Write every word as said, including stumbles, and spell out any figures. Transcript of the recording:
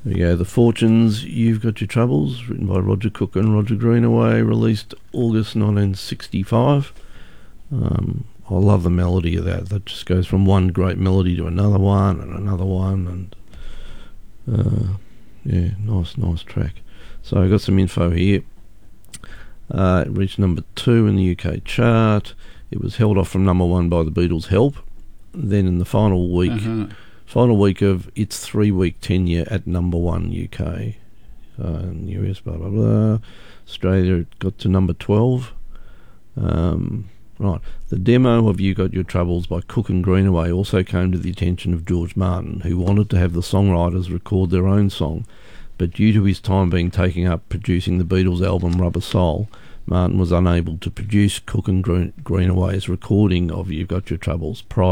There you go. The Fortunes, You've Got Your Troubles, written by Roger Cook and Roger Greenaway, released August nineteen sixty-five. Um, I love the melody of that. That just goes from one great melody to another one and another one, and uh, yeah, nice, nice track. So I got some info here. Uh, it reached number two in the U K chart. It was held off from number one by the Beatles' Help. Then in the final week, uh-huh. final week of its three-week tenure at number one U K, uh, in U S, blah blah blah. Australia it got to number twelve. Um, right, the demo of "You Got Your Troubles" by Cook and Greenaway also came to the attention of George Martin, who wanted to have the songwriters record their own song, but due to his time being taken up producing the Beatles' album Rubber Soul, Martin was unable to produce Cook and Greenaway's recording of "You've Got Your Troubles" prior